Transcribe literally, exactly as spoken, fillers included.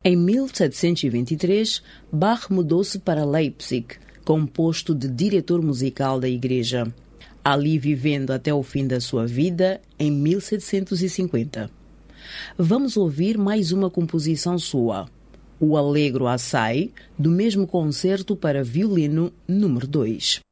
Em mil setecentos e vinte e três, Bach mudou-se para Leipzig, com o posto de diretor musical da igreja, ali vivendo até o fim da sua vida, em mil setecentos e cinquenta. Vamos ouvir mais uma composição sua, o Allegro assai, do mesmo concerto para violino número dois.